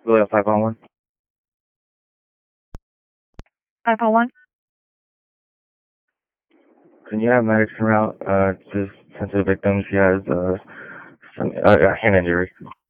William 511. 501. Can you have medics en route? Just sent to the victim. She has some hand injury.